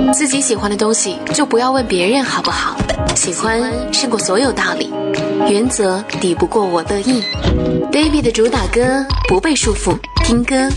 自己喜欢的东西就不要问别人好不好，喜欢胜过所有道理，原则抵不过我乐意。Baby 的主打歌不被束缚，听歌